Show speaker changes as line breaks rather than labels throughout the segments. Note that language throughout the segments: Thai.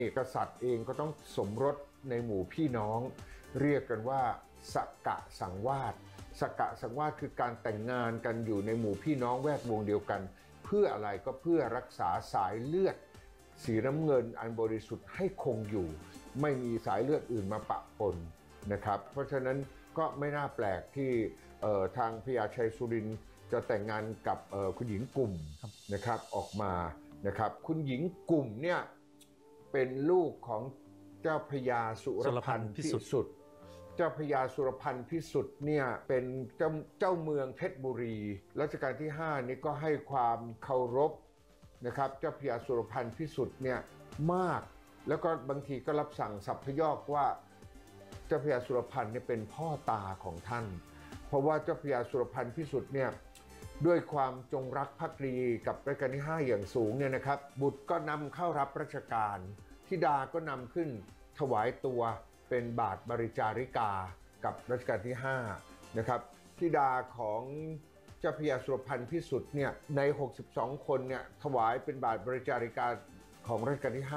กษัตริย์เองก็ต้องสมรสในหมู่พี่น้องเรียกกันว่าสกะสังวาสสกะสังวาสคือการแต่งงานกันอยู่ในหมู่พี่น้องแวดวงเดียวกันเพื่ออะไรก็เพื่อรักษาสายเลือดสีน้ำเงินอันบริสุทธิ์ให้คงอยู่ไม่มีสายเลือดอื่นมาปะปนนะครับเพราะฉะนั้นก็ไม่น่าแปลกที่ทางพญาชัยสุรินทร์จะแต่งงานกับคุณหญิงกุ่มนะครับออกมานะครับคุณหญิงกุ่มเนี่ยเป็นลูกของเจ้าพญาสุรพันธ์พิสุทธิ์เจ้าพญาสุรพันธ์พิสุทธิ์เนี่ยเป็นเจ้าเมืองเพชรบุรีรัชกาลที่5นี้ก็ให้ความเคารพนะครับเจ้าพญาสุรพันธ์พิสุทธิ์เนี่ยมากแล้วก็บางทีก็รับสั่งสัพยอกว่าเจ้าพญาสุรพันธ์เนี่ยเป็นพ่อตาของท่านเพราะว่าเจ้าพญาสุรพันธ์พิสุทธิ์เนี่ยด้วยความจงรักภักดีกับรัชกาลที่5อย่างสูงเนี่ยนะครับบุตรก็นำเข้ารับราชการธิดาก็นำขึ้นถวายตัวเป็นบาทบริจาริกากับรัชกาลที่5นะครับธิดาของเจ้าพญาสุรพันธ์พิสุทธิ์เนี่ยใน62คนเนี่ยถวายเป็นบาทบริจาริกาของรัชกาลที่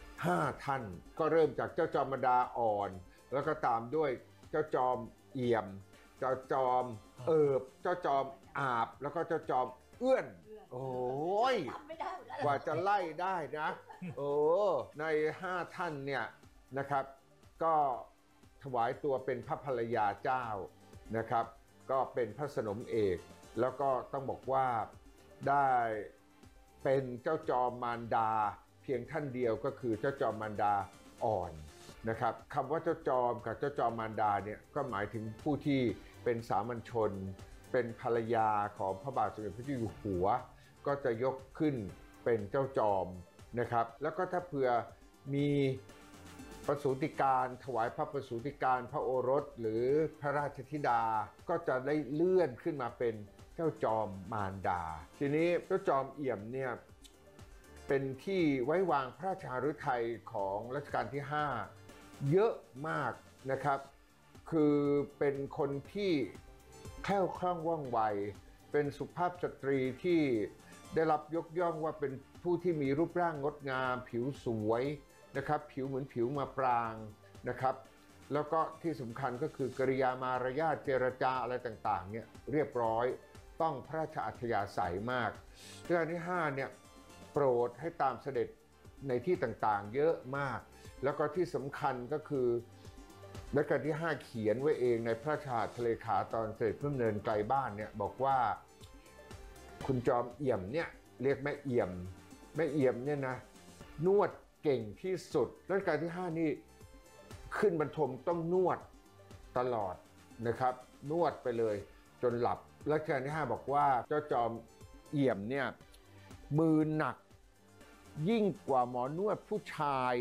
5ท่านก็เริ่มจากเจ้าจอมมารดาอ่อนแล้วก็ตามด้วยเจ้าจอมเอี่ยมเจ้าจอมเจ้าจอมอาบแล้วก็เจ้าจอมเอื้อนโอ้ยกว่าจะไล่ได้นะใน5ท่านเนี่ยนะครับก็ถวายตัวเป็นพระภรรยาเจ้านะครับก็เป็นพระสนมเอกแล้วก็ต้องบอกว่าได้เป็นเจ้าจอมมารดาเพียงท่านเดียวก็คือเจ้าจอมมารดาอ่อนนะครับคำว่าเจ้าจอมกับเจ้าจอมมารดาเนี่ยก็หมายถึงผู้ที่เป็นสามัญชนเป็นภรรยาของพระบาทสมเด็จพระเจ้าอยู่หัวก็จะยกขึ้นเป็นเจ้าจอมนะครับแล้วก็ถ้าเผื่อมีประสูติการถวายพระประสูติการพระโอรสหรือพระราชธิดาก็จะได้เลื่อนขึ้นมาเป็นเจ้าจอมมารดาทีนี้เจ้าจอมเอี่ยมเนี่ยเป็นที่ไว้วางพระราชาฤทัยของรัชกาลที่5เยอะมากนะครับคือเป็นคนที่แคล่วคล่องว่องไวเป็นสุภาพสตรีที่ได้รับยกย่องว่าเป็นผู้ที่มีรูปร่างงดงามผิวสวยนะครับผิวเหมือนผิวมะปรางนะครับแล้วก็ที่สำคัญก็คือกริยามารยาทเจรจาอะไรต่างๆเนี่ยเรียบร้อยต้องพระราชอัธยาศัยมากรัชกาลที่5เนี่ยโปรดให้ตามเสด็จในที่ต่างๆเยอะมากแล้วก็ที่สำคัญก็คือรัชกาลที่5เขียนไว้เองในพระราชหัตถเลขาตอนเสด็จพระดำเนินไกลบ้านเนี่ยบอกว่าคุณจอมเอี่ยมเนี่ยเรียกแม่เอี่ยมเนี่ยนะนวดเก่งที่สุดรัชกาลที่5นี่ขึ้นบรรทมต้องนวดตลอดนะครับนวดไปเลยจนหลับรัชกาลที่5บอกว่าเจ้าจอมเอี่ยมเนี่ยมือหนักยิ่งกว่าหมอนวดผู้ชาย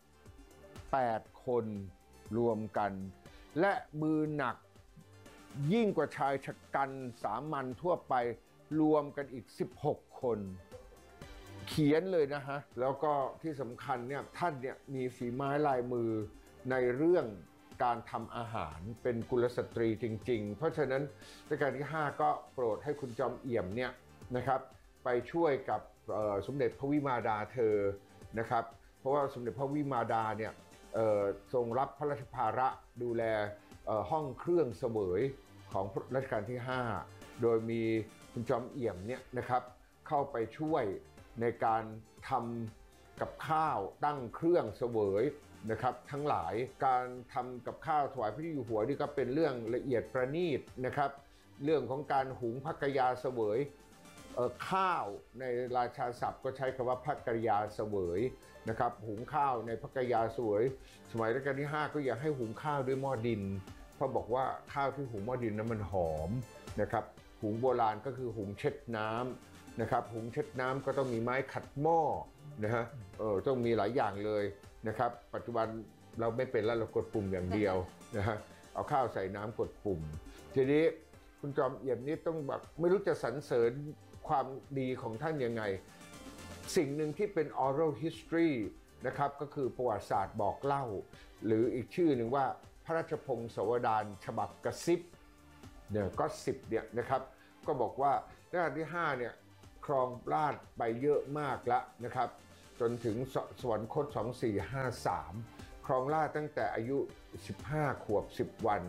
8คนรวมกันและมือหนักยิ่งกว่าชายชะกันสามัญทั่วไปรวมกันอีก16คนเขียนเลยนะฮะแล้วก็ที่สำคัญเนี่ยท่านเนี่ยมีฝีไม้ลายมือในเรื่องการทำอาหารเป็นกุลสตรีจริงๆเพราะฉะนั้นรัชกาลที่5ก็โปรดให้คุณจอมเอี่ยมเนี่ยนะครับไปช่วยกับสมเด็จพระวิมาดาเธอนะครับเพราะว่าสมเด็จพระวิมาดาเนี่ยทรงรับพระราชภาระดูแลห้องเครื่องเสวยของรัชกาลที่5โดยมีคุณจอมเอี่ยมเนี่ยนะครับเข้าไปช่วยในการทำกับข้าวตั้งเครื่องเสวยนะครับทั้งหลายการทำกับข้าวถวายพระเจ้าอยู่หัวนี่ก็เป็นเรื่องละเอียดประณีตนะครับเรื่องของการหุงภักยาเสวยข้าวในราชาศัพท์ก็ใช้คำว่าภักยาเสวยนะครับหุงข้าวในภักยาเสวยสมัยรัชกาลที่5ก็อยากให้หุงข้าวด้วยหม้อดินเพราะบอกว่าข้าวที่หุงหม้อดินนั้นมันหอมนะครับหุงโบราณก็คือหุงเช็ดน้ำนะครับหุงเช็ดน้ำก็ต้องมีไม้ขัดหม้อนะฮะต้องมีหลายอย่างเลยนะครับปัจจุบันเราไม่เป็นแล้วเรากดปุ่มอย่างเดียวนะฮะเอาข้าวใส่น้ำกดปุ่มทีนี้คุณจอมเอี่ยมนี่ต้องแบบไม่รู้จะสรรเสริญความดีของท่านยังไงสิ่งหนึ่งที่เป็น oral history นะครับก็คือประวัติศาสตร์บอกเล่าหรืออีกชื่อหนึ่งว่าพระราชพงศาวดารฉบับกระซิบเนี่ยก็10เนี่ยนะครับก็บอกว่ารัชกาลที่5เนี่ยครองราชย์ไปเยอะมากแล้วนะครับจนถึงสวรรคต 2453 ครองราชย์ตั้งแต่อายุ 15 ขวบ 10 วัน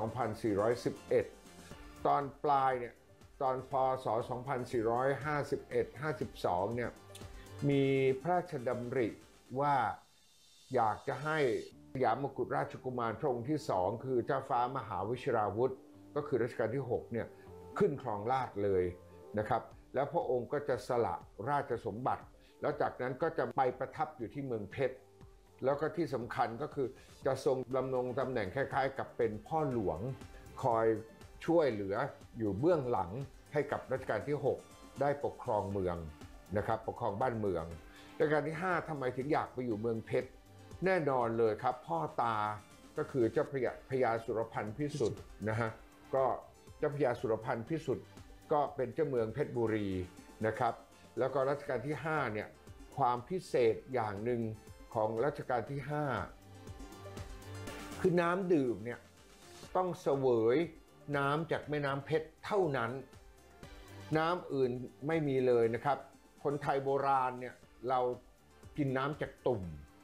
2411 ตอนปลายเนี่ยตอนพศ 2451-52 เนี่ยมีพระราชดำริว่าอยากจะให้สยามมกุฎราชกุมารพระองค์ที่สองคือเจ้าฟ้ามหาวชิราวุธก็คือรัชกาลที่6เนี่ยขึ้นครองราชย์เลยนะครับแล้วพระองค์ก็จะสละราชสมบัติแล้วจากนั้นก็จะไปประทับอยู่ที่เมืองเพชรแล้วก็ที่สำคัญก็คือจะทรงดำรงตำแหน่งคล้ายๆกับเป็นพ่อหลวงคอยช่วยเหลืออยู่เบื้องหลังให้กับรัชกาลที่6ได้ปกครองเมืองนะครับปกครองบ้านเมืองรัชกาลที่5ทำไมถึงอยากไปอยู่เมืองเพชรแน่นอนเลยครับพ่อตาก็คือเจ้าพญาสุรพันธ์พิสุทธิ์นะฮะก็เจ้าพญาสุรพันธ์พิสุทธิ์ก็เป็นเจ้าเมืองเพชรบุรีนะครับแล้วก็รัชกาลที่5เนี่ยความพิเศษอย่างหนึ่งของรัชกาลที่5คือน้ำดื่มเนี่ยต้องเสวยน้ำจากแม่น้ำเพชรเท่านั้นน้ำอื่นไม่มีเลยนะครับคนไทยโบราณเนี่ยเรากินน้ำจากตุ่ม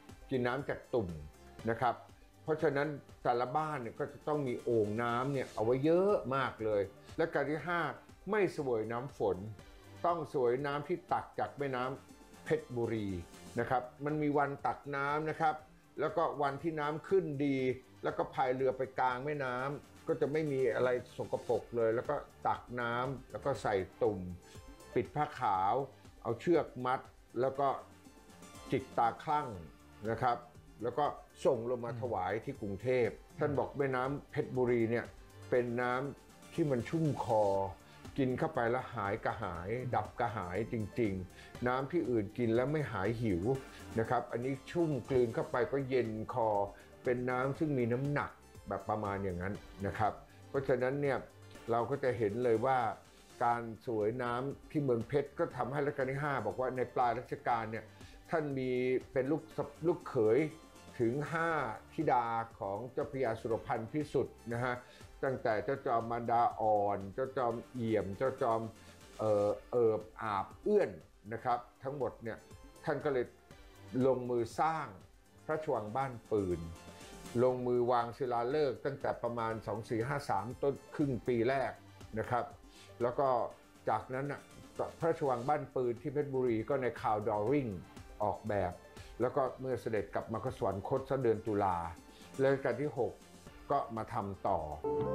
นะครับเพราะฉะนั้นแต่ละบ้านเนี่ยก็จะต้องมีโอ่งน้ำเนี่ยเอาไว้เยอะมากเลยและการที่5ไม่เสวยน้ำฝนต้องเสวยน้ำที่ตักจากแม่น้ำเพชรบุรีนะครับมันมีวันตักน้ำนะครับแล้วก็วันที่น้ำขึ้นดีแล้วก็พายเรือไปกลางแม่น้ำก็จะไม่มีอะไรสกปรกเลยแล้วก็ตักน้ำแล้วก็ใส่ตุ่มปิดผ้าขาวเอาเชือกมัดแล้วก็จิกตาคลั่งนะครับแล้วก็ส่งลงมาถวายที่กรุงเทพท่านบอกแม่น้ำเพชรบุรีเนี่ยเป็นน้ำที่มันชุ่มคอกินเข้าไปแล้วหายกระหายดับกระหายจริงๆน้ำที่อื่นกินแล้วไม่หายหิวนะครับอันนี้ชุ่มกลืนเข้าไปก็เย็นคอเป็นน้ำซึ่งมีน้ำหนักแบบประมาณอย่างนั้นนะครับเพราะฉะนั้นเนี่ยเราก็จะเห็นเลยว่าการสวยน้ำที่เมืองเพชรก็ทำให้รัชกาลที่5บอกว่าในปลายรัชกาลเนี่ยท่านมีเป็นลูกเขยถึง5ธิดาของเจ้าพญาสุรพันธ์พิสุทธิ์นะฮะตั้งแต่เจ้าจอมมารดาอ่อนเจ้าจอมเอี่ยมเจ้าจอมอาบเอื้อนนะครับทั้งหมดเนี่ยท่านก็เลยลงมือสร้างพระราชวังบ้านปืนลงมือวางศิลาฤกษ์ตั้งแต่ประมาณ2453ต้นครึ่งปีแรกนะครับแล้วก็จากนั้นพระราชวังบ้านปืนที่เพชรบุรีก็ในคาวดอริงออกแบบแล้วก็เมื่อเสด็จกลับมาก็สวรรคตเดือนตุลาและรัชกาลที่6ก็มาทำต่อ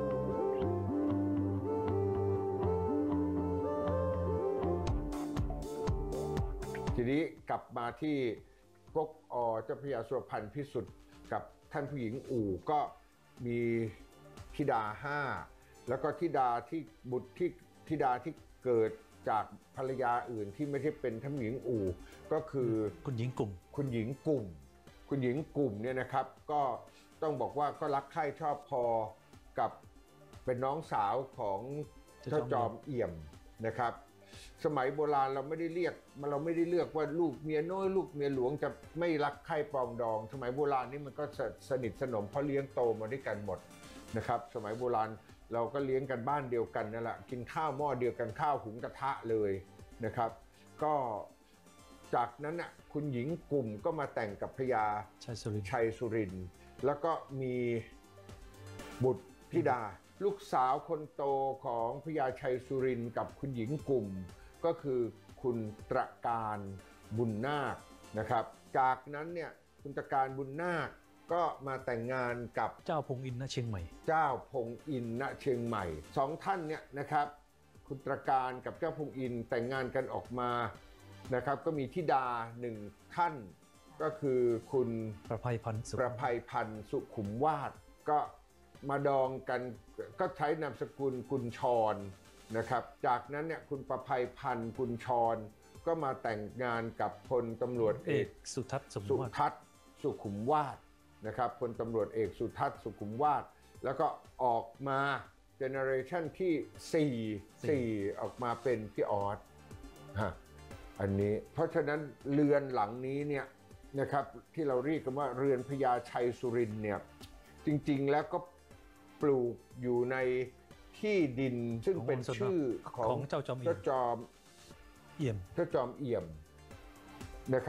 ทีนี้กลับมาที่ก๊กเจ้าพญาสุรพันธ์พิสุทธิ์กับท่านผู้หญิงอู่ก็มีธิดา5แล้วก็ธิดาที่บุตรที่ธิดาที่เกิดจากภรรยาอื่นที่ไม่ใช่เป็นท่านหญิงอู่ก็คือ
คุณหญิงกลุ่ม
เนี่ยนะครับก็ต้องบอกว่าก็รักใคร่ชอบพอกับเป็นน้องสาวของเจ้าจอมเอี่ยมนะครับสมัยโบราณเราไม่ได้เลือกว่าลูกเมียน้อยลูกเมียหลวงจะไม่รักใคร่ปรองดองสมัยโบราณนี่มันก็สนิทสนมเพราะเลี้ยงโตมาด้วยกันหมดนะครับสมัยโบราณเราก็เลี้ยงกันบ้านเดียวกันนั่นแหละกินข้าวหม้อเดียวกันข้าวหุงกระทะเลยนะครับก็จากนั้นน่ะคุณหญิงกลุ่มก็มาแต่งกับพญาชัยสุรินทร์แล้วก็มีบุตรธิดาลูกสาวคนโตของพญาชัยสุรินทร์กับคุณหญิงกลุ่มก็คือคุณตระการบุญนาคนะครับจากนั้นเนี่ยคุณตระการบุญนาคก็มาแต่งงานกับ
เจ้าพงอินทร์ณเชียงใหม่
สองท่านเนี่ยนะครับคุณตระการกับเจ้าพงอินทร์แต่งงานกันออกมานะครับก็มีธิดา1ท่านก็คือคุณ
ประภัยพันธ์
สุขุมวาทก็มาดองกันก็ใช้นามสกุลกุลชรนะครับจากนั้นเนี่ยคุณประภัยพันธ์กุลชรก็มาแต่งงานกับพลตำรวจเอก
สุทัศน์
สุขุมวาทนะครับพลตำรวจเอกสุทัศน์สุขุมวาทแล้วก็ออกมาเจเนอเรชันที่4ออกมาเป็นพี่ออสอันนี้เพราะฉะนั้นเรือนหลังนี้เนี่ยนะครับที่เราเรียกกันว่าเรือนพญาชัยสุรินทร์เนี่ยจริงๆแล้วก็ปลูกอยู่ในที่ดินซึ่งเป็นชื่อของ
เจ้าจอม
เอี่ยมนะครับ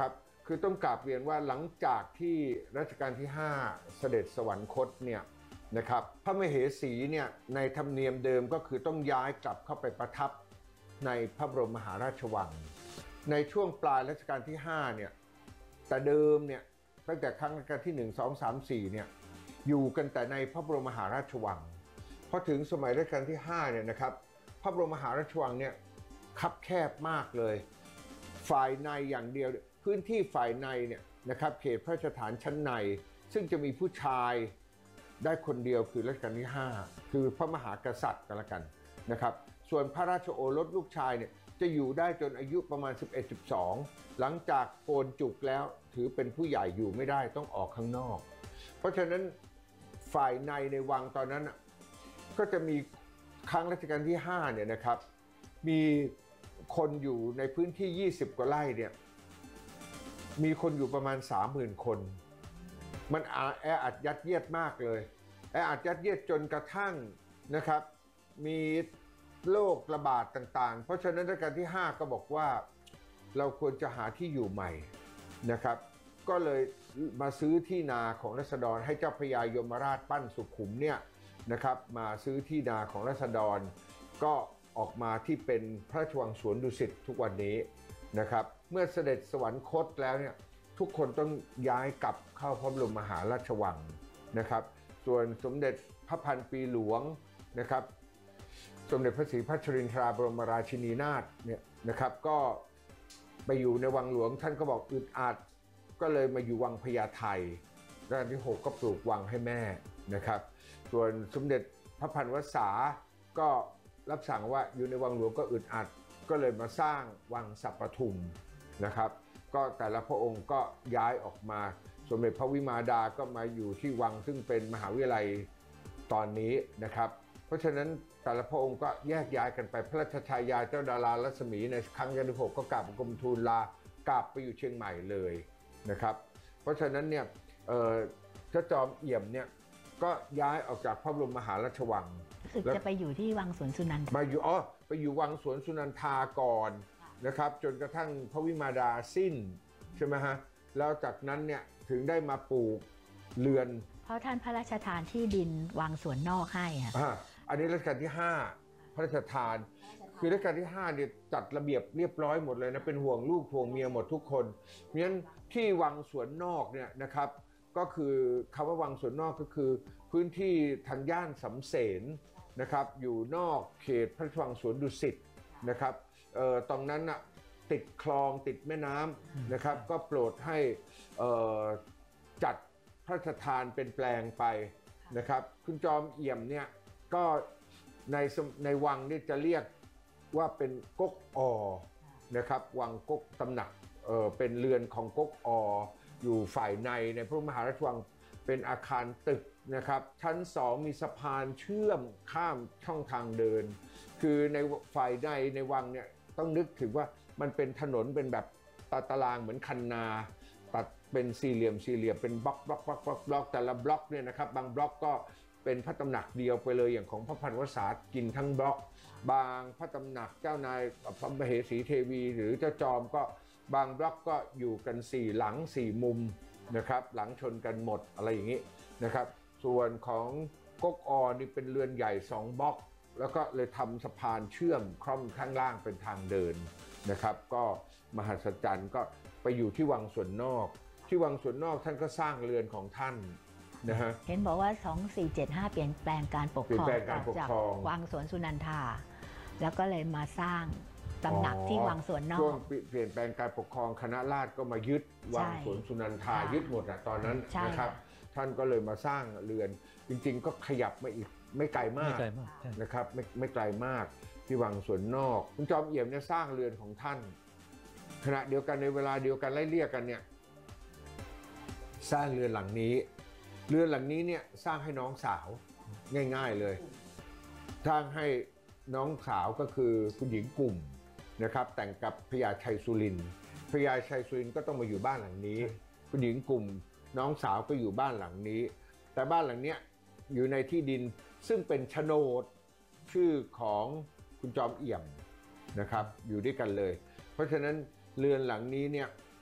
คือต้องกราบเรียนว่าหลังจากที่รัชกาลที่ 5 เสด็จสวรรคตเนี่ยนะครับพระมเหสีเนี่ยในธรรมเนียมเดิมก็คือต้องย้ายกลับเข้าไปประทับในพระบรมมหาราชวังในช่วงปลายรัชกาลที่5เนี่ยแต่เดิมเนี่ยตั้งแต่ครั้งรัชกาลที่1 2 3 4เนี่ยอยู่กันแต่ในพระบรมมหาราชวังพอถึงสมัยรัชกาลที่5เนี่ยนะครับพระบรมมหาราชวังเนี่ยคับแคบมากเลยฝ่ายในอย่างเดียวพื้นที่ฝ่ายในเนี่ยนะครับเขตพระราชฐานชั้นในซึ่งจะมีผู้ชายได้คนเดียวคือรัชกาลที่5คือพระมหากษัตริย์กันละกันนะครับส่วนพระราชโอรสลูกชายเนี่ยจะอยู่ได้จนอายุประมาณ 11-12 หลังจากโกนจุกแล้วถือเป็นผู้ใหญ่อยู่ไม่ได้ต้องออกข้างนอกเพราะฉะนั้นฝ่ายในวังตอนนั้นก็จะมีครั้งรัชกาลที่5เนี่ยนะครับมีคนอยู่ในพื้นที่20กว่าไร่เนี่ยมีคนอยู่ประมาณ 30,000 คนมันแออัดยัดเยียดมากเลยแออัดยัดเยียดจนกระทั่งนะครับมีโรคระบาดต่างๆเพราะฉะนั้นรัชกาลที่5ก็บอกว่าเราควรจะหาที่อยู่ใหม่นะครับก็เลยมาซื้อที่นาของราษฎรให้เจ้าพระยายมราชปั้นสุขุมเนี่ยนะครับมาซื้อที่นาของราษฎรก็ออกมาที่เป็นพระราชวังสวนดุสิตทุกวันนี้นะครับเมื่อเสด็จสวรรคตแล้วเนี่ยทุกคนต้องย้ายกลับเข้าพระบรมมหาราชวังนะครับส่วนสมเด็จพระพันปีหลวงนะครับสมเด็จพระศรีพัชรินทราบรมราชินีนาถเนี่ยนะครับก็ไปอยู่ในวังหลวงท่านก็บอกอึดอัดก็เลยมาอยู่วังพญาไทรัชกาลที่6ก็ปลูกวังให้แม่นะครับส่วนสมเด็จพระพันวษาก็รับสั่งว่าอยู่ในวังหลวงก็อึดอัดก็เลยมาสร้างวังสัปปทุมนะครับก็แต่ละพระองค์ก็ย้ายออกมาสมเด็จพระวิมาดาก็มาอยู่ที่วังซึ่งเป็นมหาวิทยาลัยตอนนี้นะครับเพราะฉะนั้นแต่ละพระองค์ก็แยกย้ายกันไปพระราชทายาทเจ้าดารารัศมีในครั้งที่6ก็กลับกรมทูลลากลับไปอยู่เชียงใหม่เลยนะครับเพราะฉะนั้นเนี่ยเจ้าจอมเอี่ยมเนี่ยก็ย้ายออกจากพระบรมมหาราชวัง
รู้สึกจะไปอยู่ที่วังสวนสุนันทา
ไปอยู่วังสวนสุนันทาก่อนนะครับจนกระทั่งพระวิมาดาสิ้นใช่ไหมฮะแล้วจากนั้นเนี่ยถึงได้มาปลูกเรือน
เพราะท่านพระราชทานที่ดินวังสวนนอกให้
อันนี้รัชกาลที่5พระราชทานคือรัชกาลที่5เนี่ยจัดระเบียบเรียบร้อยหมดเลยนะเป็นห่วงลูกห่วงเมียหมดทุกคนเพราะฉะนั้นที่วังสวนนอกเนี่ยนะครับก็คือคำว่าวังสวนนอกก็คือพื้นที่ทางย่านสำเสนนะครับอยู่นอกเขตพระราชวังสวนดุสิตนะครับตรงนั้นนะติดคลองติดแม่น้ำนะครับก็โปรดให้จัดพระราชทานเป็นแปลงไปนะครับคุณจอมเอี่ยมเนี่ยก็ในวังนี่จะเรียกว่าเป็นก๊กอนะครับวังก๊กตำหนักเป็นเรือนของก๊กออยู่ฝ่ายในพระมหาราชวังเป็นอาคารตึกนะครับชั้น2มีสะพานเชื่อมข้ามช่องทางเดินคือในฝ่ายในวังเนี่ยต้องนึกถึงว่ามันเป็นถนนเป็นแบบตารางเหมือนคันนาตัดเป็นสี่เหลี่ยมเป็นบล็อกแต่ละบล็อกเนี่ยนะครับบางบล็อกก็เป็นพระตำหนักเดียวไปเลยอย่างของพระพันวษากินทั้งบล็อกบางพระตำหนักเจ้านายพระมเหสีเทวีหรือเจ้าจอมก็บางบล็อกก็อยู่กัน4หลัง4มุมนะครับหลังชนกันหมดอะไรอย่างนี้นะครับส่วนของก๊กอนี่เป็นเรือนใหญ่2บล็อกแล้วก็เลยทำสะพานเชื่อมคล่อมข้างล่างเป็นทางเดินนะครับก็มหัศจรรย์ก็ไปอยู่ที่วังสวนนอกที่วังสวนนอกท่านก็สร้างเรือนของท่านนะฮะ
เห็นบอกว่า2475เปลี่ยนแปลงการปกครองจากวังสวนสุนันทาแล้วก็เลยมาสร้างตำหนักที่วังสวนนอก
ช่วงเปลี่ยนแปลงการปกครองคณะราษฎรก็มายึดวังสวนสุนันทายึดหมดตอนนั้นนะครับท่านก็เลยมาสร้างเรือนจริงๆก็ขยับมาอีกไม่ไกลมากนะครับไม่ไกลมากที่วังสวนนอกคุณจอมเอี่ยมเนี่ยสร้างเรือนของท่านขณะเดียวกันในเวลาเดียวกันไล่เลี่ยกันเนี่ยสร้างเรือนหลังนี้เนี่ยสร้างให้น้องสาวง่ายๆเลยสร้างให้น้องสาวก็คือคุณหญิงกลุ่มนะครับแต่งกับพญาชัยสุรินทร์พญาชัยสุรินทร์ก็ต้องมาอยู่บ้านหลังนี้คุณหญิงกลุ่มน้องสาวก็อยู่บ้านหลังนี้แต่บ้านหลังนี้อยู่ในที่ดินซึ่งเป็นโฉนดชื่อของคุณจอมเอี่ยมนะครับอยู่ด้วยกันเลยเพราะฉะนั้นเรือนหลังนี้เนี่ย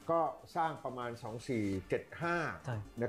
ก็สร้างประมาณ 2475
ใช่